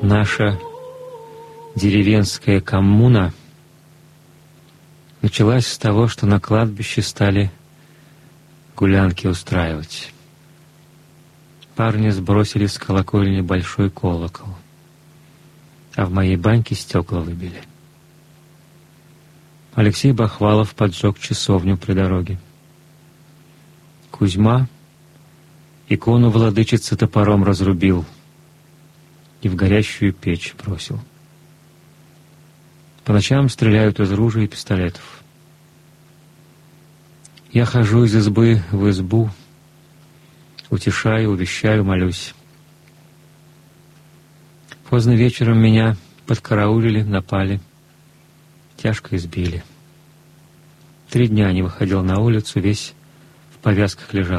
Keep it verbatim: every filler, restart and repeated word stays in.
Наша деревенская коммуна началась с того, что на кладбище стали гулянки устраивать. Парни сбросили с колокольни большой колокол, а в моей баньке стекла выбили. Алексей Бахвалов поджег часовню при дороге. Кузьма икону владычицы топором разрубил и в горящую печь бросил. По ночам стреляют из ружей и пистолетов. Я хожу из избы в избу, утешаю, увещаю, молюсь. Поздно вечером меня подкараулили, напали, тяжко избили. Три дня не выходил на улицу, весь в повязках лежал.